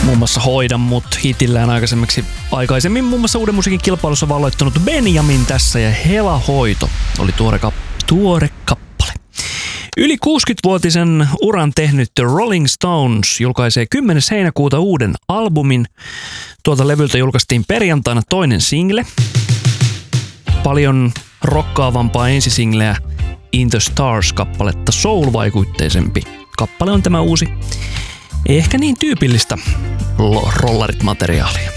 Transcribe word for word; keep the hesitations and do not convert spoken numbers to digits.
muun muassa Hoida mut hitillään aikaisemmin, aikaisemmin muun muassa Uuden musiikin kilpailussa valloittanut Benjamin tässä ja Hela Hoito oli tuore, kap- tuore kappale. Yli kuusikymmenvuotisen uran tehnyt The Rolling Stones julkaisee kymmenes heinäkuuta uuden albumin. Tuolta levyltä julkaistiin perjantaina toinen single. Paljon rokkaavampaa ensisingleä In the Stars-kappaletta soul-vaikutteisempi kappale on tämä uusi. Ei ehkä niin tyypillistä rollarit-materiaalia.